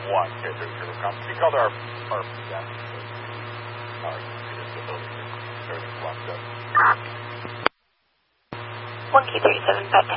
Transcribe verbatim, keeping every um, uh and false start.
one. Okay, there's your comments. We called our our yeah, our disability. Everything's locked up. one K thirty-seven, five ten.